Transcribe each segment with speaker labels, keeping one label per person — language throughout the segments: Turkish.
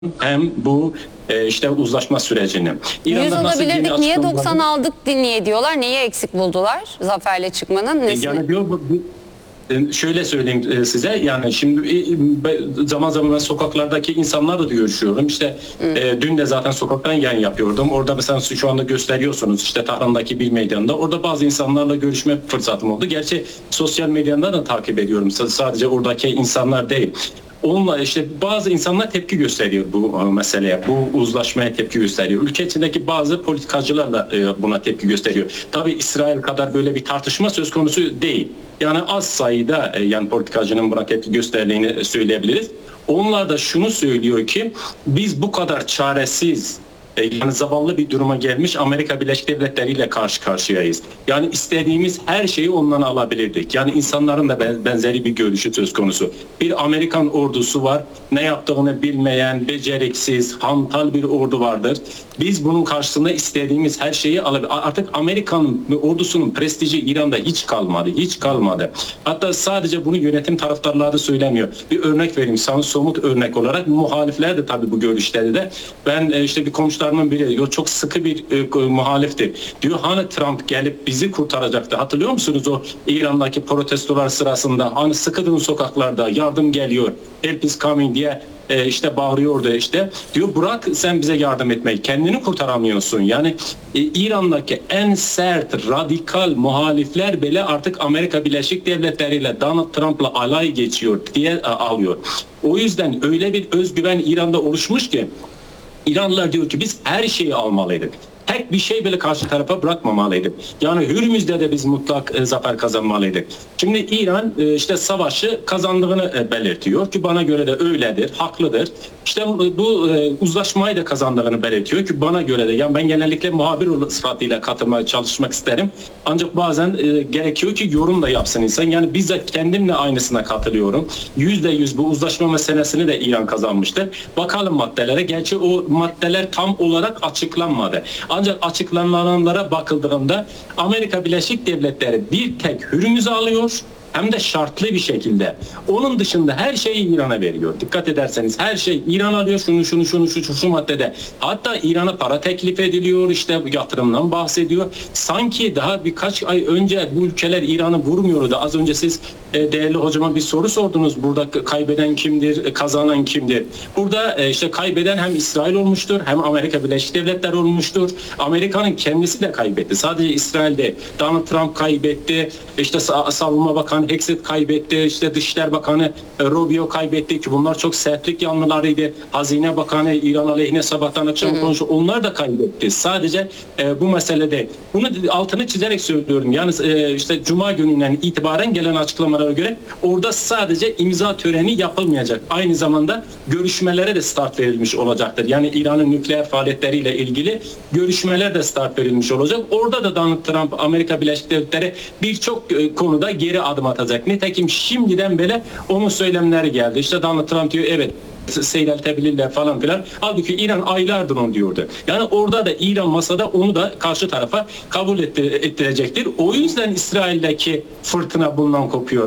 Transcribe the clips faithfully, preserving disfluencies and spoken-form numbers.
Speaker 1: hem bu e, işte uzlaşma sürecini.
Speaker 2: yüz olabilirdik. Niye doksan
Speaker 1: açıklamaları-
Speaker 2: aldık niye diyorlar? Neyi eksik buldular zaferle çıkmanın? Nesini?
Speaker 1: Yani diyor bu, bu- e, şöyle söyleyeyim e, size, yani şimdi e, be- zaman zaman ben sokaklardaki insanlarla da görüşüyorum. İşte e, dün de zaten sokaktan yayın yapıyordum. Orada mesela şu anda gösteriyorsunuz işte Tahran'daki bir meydanda. Orada bazı insanlarla görüşme fırsatım oldu. Gerçi sosyal medyadan da takip ediyorum. S- Sadece oradaki insanlar değil. Onunla işte bazı insanlar tepki gösteriyor bu e, meseleye, bu uzlaşmaya tepki gösteriyor. Ülke içindeki bazı politikacılar da e, buna tepki gösteriyor. Tabii İsrail kadar böyle bir tartışma söz konusu değil. Yani az sayıda e, yani politikacının buna tepki gösterdiğini söyleyebiliriz. Onlar da şunu söylüyor ki biz bu kadar çaresiz, e, yani zavallı bir duruma gelmiş Amerika Birleşik Devletleri ile karşı karşıyayız. Yani istediğimiz her şeyi ondan alabilirdik. Yani insanların da benzeri bir görüşü söz konusu. Bir Amerikan ordusu var. Ne yaptığını bilmeyen, beceriksiz, hantal bir ordu vardır. Biz bunun karşısında istediğimiz her şeyi alabiliriz. Artık Amerikan ordusunun prestiji İran'da hiç kalmadı. Hiç kalmadı. Hatta sadece bunu yönetim taraftarları da söylemiyor. Bir örnek vereyim. Sana somut örnek olarak muhalifler de tabii bu görüşleri de. Ben e, işte bir komşularımın biri çok sıkı bir e, muhaliftir. Diyor hani Trump gelip bizi kurtaracaktı. Hatırlıyor musunuz o İran'daki protestolar sırasında? Hani sıkıdığın sokaklarda yardım geliyor. Help is coming diye e, işte bağırıyordu işte. Diyor bırak sen bize yardım etmeyi. Kendini kurtaramıyorsun. Yani e, İran'daki en sert, radikal muhalifler bile artık Amerika Birleşik Devletleri ile Donald Trump'la alay geçiyor diye e, alıyor. O yüzden öyle bir özgüven İran'da oluşmuş ki İranlılar diyor ki biz her şeyi almalıydık. Tek bir şey bile karşı tarafa bırakmamalıydık. Yani Hürmüz'de de biz mutlak e, zafer kazanmalıydık. Şimdi İran e, işte savaşı kazandığını e, belirtiyor ki bana göre de öyledir, haklıdır. İşte bu, bu e, uzlaşmayı da kazandığını belirtiyor ki bana göre de. Yani ben genellikle muhabir sıfatıyla katılmaya çalışmak isterim. Ancak bazen e, gerekiyor ki yorum da yapsın insan. Yani bizzat kendimle aynısına katılıyorum. Yüzde yüz bu uzlaşma meselesini de İran kazanmıştır. Bakalım maddelere. Gerçi o maddeler tam olarak açıklanmadı. Ancak açıklananlara bakıldığında Amerika Birleşik Devletleri bir tek Hürmüz'ü alıyor, hem de şartlı bir şekilde. Onun dışında her şeyi İran'a veriyor. Dikkat ederseniz her şey İran alıyor, şunu şunu şunu şu, şu, şu maddede. Hatta İran'a para teklif ediliyor, işte yatırımdan bahsediyor. Sanki daha birkaç ay önce bu ülkeler İran'ı vurmuyordu. Az önce siz e, değerli hocama bir soru sordunuz. Burada kaybeden kimdir, kazanan kimdir? Burada e, işte kaybeden hem İsrail olmuştur, hem Amerika Birleşik Devletleri olmuştur. Amerika'nın kendisi de kaybetti. Sadece İsrail'de Donald Trump kaybetti. İşte Savunma Bakanı Hexet kaybetti. İşte Dışişler Bakanı Rubio kaybetti ki bunlar çok sertlik yanlılarıydı. Hazine Bakanı İran aleyhine sabahtan akşam konuştu. Onlar da kaybetti. Sadece e, bu meselede. Bunu altını çizerek söylüyorum. Yani e, işte Cuma gününden itibaren gelen açıklamalara göre orada sadece imza töreni yapılmayacak. Aynı zamanda görüşmelere de start verilmiş olacaktır. Yani İran'ın nükleer faaliyetleriyle ilgili görüşmeler de start verilmiş olacak. Orada da Donald Trump, Amerika Birleşik Devletleri birçok e, konuda geri adım atacak. Nitekim şimdiden bile onun söylemleri geldi. İşte Donald Trump diyor evet seyreltebilirler falan filan. Halbuki İran aylardır onu diyordu. Yani orada da İran masada onu da karşı tarafa kabul ettirecektir. O yüzden İsrail'deki fırtına bundan kopuyor.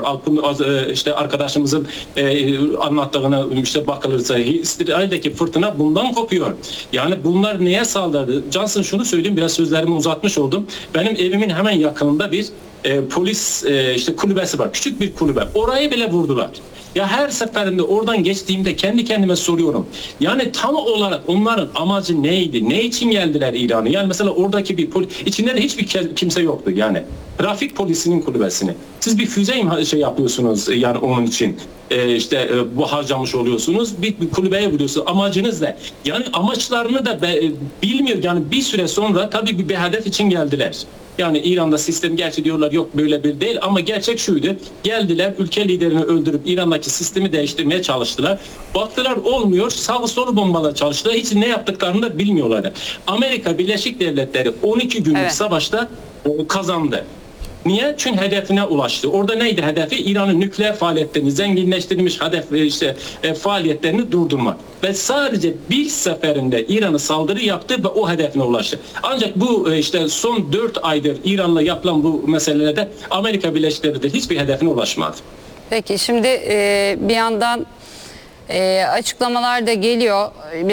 Speaker 1: İşte arkadaşımızın anlattığına işte bakılırsa İsrail'deki fırtına bundan kopuyor. Yani bunlar neye saldırdı? Johnson şunu söyleyeyim, biraz sözlerimi uzatmış oldum. Benim evimin hemen yakınında bir e, polis e, işte kulübesi var. Küçük bir kulübe. Orayı bile vurdular. Ya her seferinde oradan geçtiğimde kendi kendime soruyorum. Yani tam olarak onların amacı neydi? Ne için geldiler İran'a? Yani mesela oradaki bir polis, içinde de hiçbir kimse yoktu yani. Trafik polisinin kulübesini. Siz bir füze mi şey yapıyorsunuz yani onun için? Ee, işte e, bu harcamış oluyorsunuz. Bir, bir kulübeye vuruyorsunuz. Amacınız ne? Yani amaçlarını da be, bilmiyor. Yani bir süre sonra tabii bir, bir hedef için geldiler. Yani İran'da sistem, gerçi diyorlar yok böyle bir değil ama gerçek şuydu. Geldiler ülke liderini öldürüp İran'daki sistemi değiştirmeye çalıştılar. Baktılar olmuyor. Sağ solu bombala çalıştılar. Hiç ne yaptıklarını da bilmiyorlardı. Amerika Birleşik Devletleri on iki günlük evet. savaşta kazandı. Niye? Çünkü hedefine ulaştı. Orada neydi hedefi? İran'ın nükleer faaliyetlerini, zenginleştirilmiş hedef işte e, faaliyetlerini durdurmak. Ve sadece bir seferinde İran'a saldırı yaptı ve o hedefine ulaştı. Ancak bu e, işte son dört aydır İran'la yapılan bu meselelerde Amerika Birleşik Devletleri hiçbir hedefine ulaşmadı.
Speaker 2: Peki şimdi e, bir yandan e, açıklamalar da geliyor.